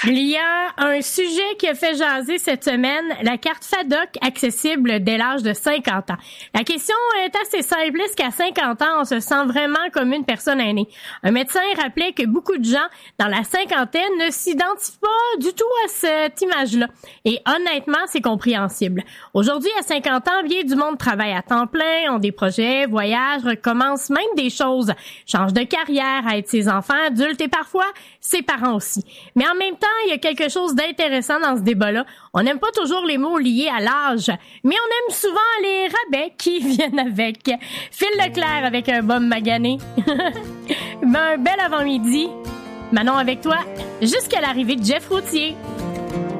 Il y a un sujet qui a fait jaser cette semaine, la carte FADOC accessible dès l'âge de 50 ans. La question est assez simple. Est-ce qu'à 50 ans, on se sent vraiment comme une personne aînée? Un médecin rappelait que beaucoup de gens dans la cinquantaine ne s'identifient pas du tout à cette image-là. Et honnêtement, c'est compréhensible. Aujourd'hui, à 50 ans, bien du monde travaille à temps plein, ont des projets, voyagent, recommencent même des choses, changent de carrière, aident ses enfants adultes et parfois ses parents aussi. Mais en même temps, il y a quelque chose d'intéressant dans ce débat-là. On n'aime pas toujours les mots liés à l'âge, mais on aime souvent les rabais qui viennent avec. Phil Leclerc avec un bum magané. Un bel avant-midi. Manon avec toi, jusqu'à l'arrivée de Jeff Routier.